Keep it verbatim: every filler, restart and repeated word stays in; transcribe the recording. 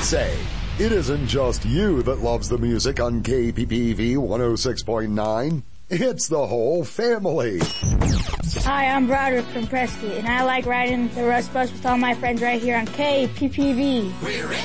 say, it isn't just you that loves the music on K P P V one oh six point nine. It's the whole family. Hi, I'm Broderick from Prescott, and I like riding the Rust Bus with all my friends right here on K P P V. We're